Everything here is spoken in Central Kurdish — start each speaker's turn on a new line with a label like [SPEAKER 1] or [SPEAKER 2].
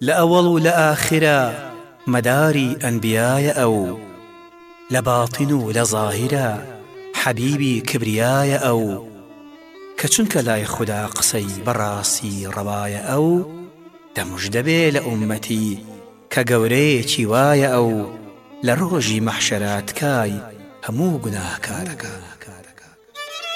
[SPEAKER 1] لأول و لآخرا مداری ئەنبیایە ئەو، لە باتین و لە ظاهرا حەبیبی کبریایە ئەو، کە چونکە لای خودا قسەی بەڕاستی ڕەوایە ئەو، دەموژدەبێ لە ئوممەتی کە گەورەیەکی وایە ئەو، لە ڕۆژی مەحشەرا تکای هەموو گوناهکارەکە.